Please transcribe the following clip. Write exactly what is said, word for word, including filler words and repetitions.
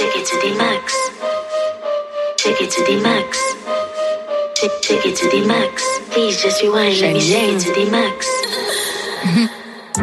Take it to the max. Take it to the max. Take, take it to the max. Please just rewind. Let me take it to the max.